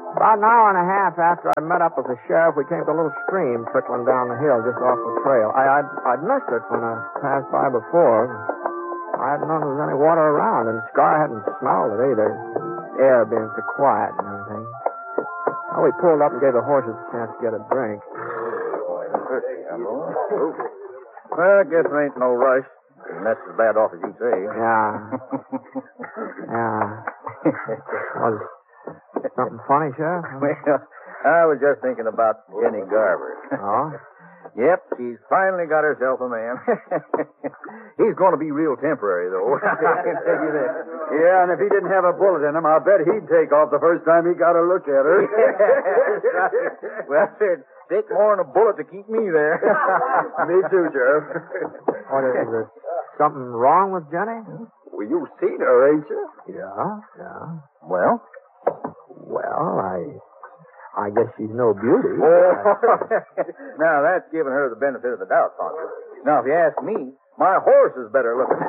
About an hour and a half after I met up with the sheriff, we came to a little stream trickling down the hill just off the trail. I'd missed it when I passed by before. I hadn't known there was any water around, and Scar hadn't smelled it either. The air being so quiet and everything. Well, we pulled up and gave the horses a chance to get a drink. Well, I guess there ain't no rush. And that's as bad off as you say. Yeah. Yeah. Was something funny, Sheriff? Well, I was just thinking about Jenny Garver. Oh? Yep, she's finally got herself a man. He's going to be real temporary, though. I can tell you that. Yeah, and if he didn't have a bullet in him, I'll bet he'd take off the first time he got a look at her. Well, it'd take more than a bullet to keep me there. Me too, Sheriff. What, is there something wrong with Jenny? Well, you've seen her, ain't you? Yeah. Well? Well, I guess she's no beauty. Oh. Now, that's giving her the benefit of the doubt, Poncho. Now, if you ask me, my horse is better looking.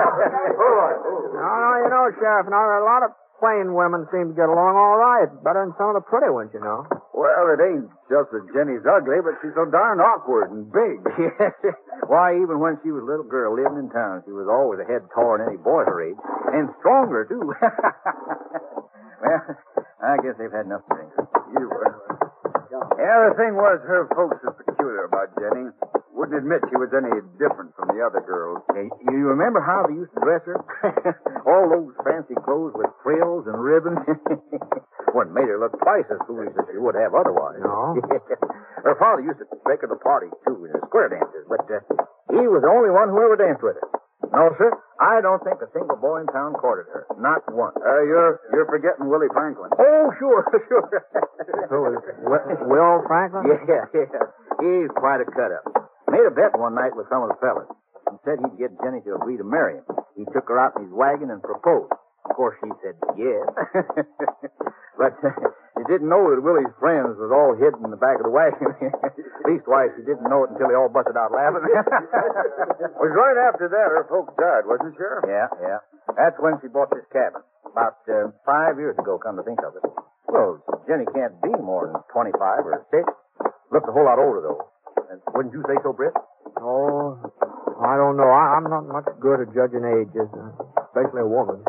No, you know, Sheriff, now there are a lot of plain women seem to get along all right. Better than some of the pretty ones, you know. Well, it ain't just that Jenny's ugly, but she's so darn awkward and big. Yes. Why, even when she was a little girl living in town, she was always a head taller than any boy her age. And stronger, too. Well, I guess they've had enough to drink. Yeah, the thing was, her folks are peculiar about Jenny. Wouldn't admit she was any different from the other girls. Hey, you remember how they used to dress her? All those fancy clothes with frills and ribbons. What made her look twice as foolish as she would have otherwise. No? Her father used to take her to parties, too, in the square dances, but he was the only one who ever danced with her. No, sir, I don't think a single boy in town courted her. Not one. You're forgetting Willie Franklin. Oh, sure. Who is Will Franklin? Yeah. He's quite a cut-up. Made a bet one night with some of the fellas. He said he'd get Jenny to agree to marry him. He took her out in his wagon and proposed. Of course, she said yes. But he didn't know that Willie's friends was all hidden in the back of the wagon. Leastwise, he didn't know it until they all busted out laughing. It was right after that her folks died, wasn't it, Sheriff? Yeah. That's when she bought this cabin. About 5 years ago, come to think of it. Well, Jenny can't be more than 25 or 6. Looks a whole lot older, though. Wouldn't you say so, Britt? Oh, I don't know. I'm not much good at judging ages, especially a woman.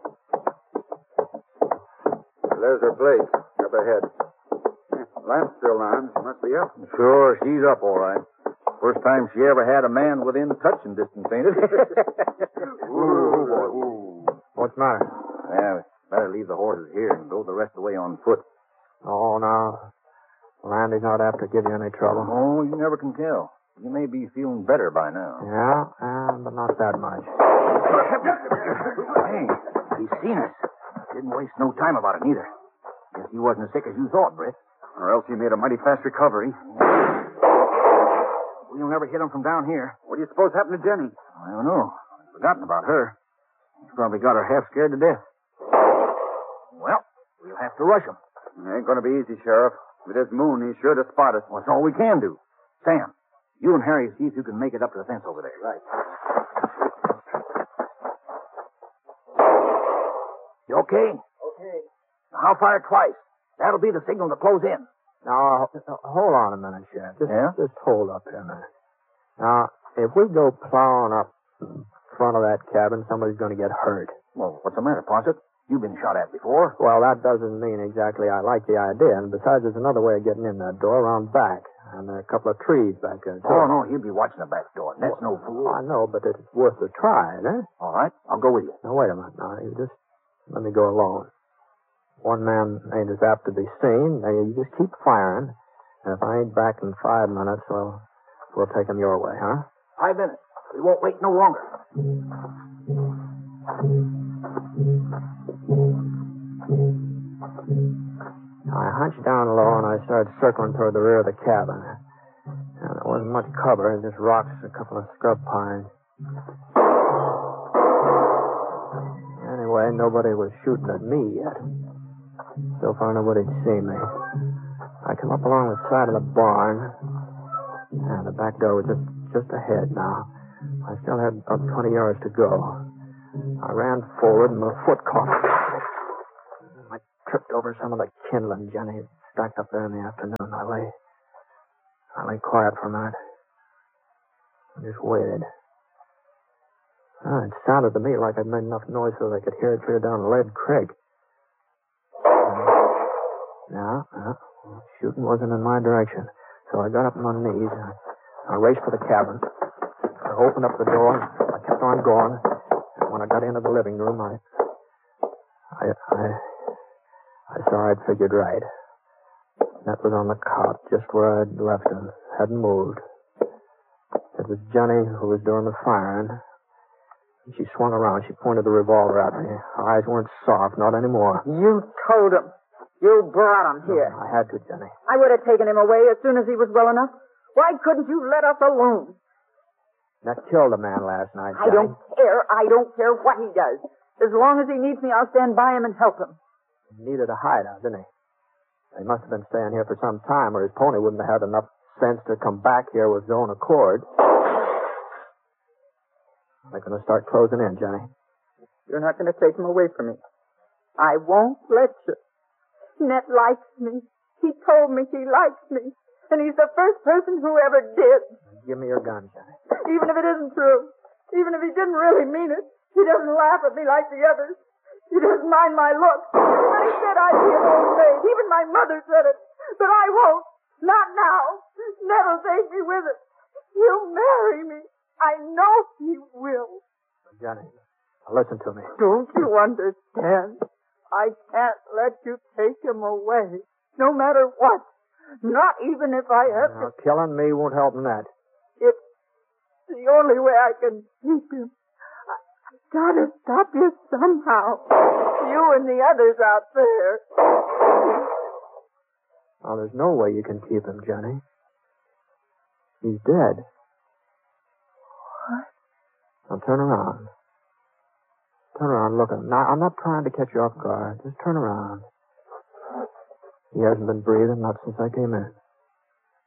There's her place, up ahead. Lamp's still on. She must be up. Sure, she's up all right. First time she ever had a man within touching distance, ain't it? Ooh. What's the matter? Yeah, better leave the horses here and go the rest of the way on foot. Oh, no. Landy's not apt to give you any trouble. Oh, you never can tell. You may be feeling better by now. Yeah, but not that much. Hey, he's seen us. Didn't waste no time about it, neither. Guess he wasn't as sick as you thought, Britt. Or else he made a mighty fast recovery. We'll never hit him from down here. What do you suppose happened to Jenny? I don't know. I've forgotten about her. He's probably got her half scared to death. Well, we'll have to rush him. It ain't going to be easy, Sheriff. With this moon, he's sure to spot us. Well, that's all we can do. Sam, you and Harry see if you can make it up to the fence over there. Right. You okay? Okay. Now, I'll fire twice. That'll be the signal to close in. Now, hold on a minute, Sheriff. Just hold up here a minute. Now, if we go plowing up in front of that cabin, somebody's going to get hurt. Well, what's the matter, Posset? You've been shot at before. Well, that doesn't mean exactly I like the idea. And besides, there's another way of getting in that door around back. And there are a couple of trees back there, too. Oh, no, he'll be watching the back door. That's no fool. I know, but it's worth a try, eh? All right, I'll go with you. Now, wait a minute. Now, you just let me go alone. One man ain't as apt to be seen. Now, you just keep firing. And if I ain't back in 5 minutes, well, we'll take him your way, huh? 5 minutes. We won't wait no longer. I hunched down low and I started circling toward the rear of the cabin. And there wasn't much cover, just rocks and a couple of scrub pines. Anyway, nobody was shooting at me yet. So far, nobody'd seen me. I come up along the side of the barn, and the back door was just ahead now. I still had about 20 yards to go. I ran forward, and my foot caught. I tripped over over some of the kindling Jenny had stacked up there in the afternoon. I lay quiet for a minute. I just waited. It sounded to me like I'd made enough noise so they could hear it clear down Lead Creek. No, shooting wasn't in my direction. So I got up on my knees. I raced for the cabin. I opened up the door. I kept on going. And when I got into the living room, I saw I'd figured right. That was on the cot, just where I'd left him. Hadn't moved. It was Jenny who was doing the firing. She swung around. She pointed the revolver at me. Her eyes weren't soft, not anymore. You told him. You brought him here. I had to, Jenny. I would have taken him away as soon as he was well enough. Why couldn't you let us alone? That killed a man last night, Jenny. I don't care. I don't care what he does. As long as he needs me, I'll stand by him and help him. He needed a hideout, didn't he? He must have been staying here for some time, or his pony wouldn't have had enough sense to come back here with his own accord. They're going to start closing in, Jenny. You're not going to take him away from me. I won't let you. Ned likes me. He told me he likes me. And he's the first person who ever did. Give me your gun, Jenny. Even if it isn't true. Even if he didn't really mean it. He doesn't laugh at me like the others. He doesn't mind my looks. But he said I'd be an old maid. Even my mother said it. But I won't. Not now. Ned'll take me with it. He'll marry me. I know he will. Jenny, listen to me. Don't you understand? I can't let you take him away. No matter what. Not even if I have to. Killing me won't help Ned. It's the only way I can keep him. I've got to stop you somehow. You and the others out there. Well, there's no way you can keep him, Jenny. He's dead. What? Now turn around. Turn around, look at him. Now, I'm not trying to catch you off guard. Just turn around. He hasn't been breathing, not since I came in.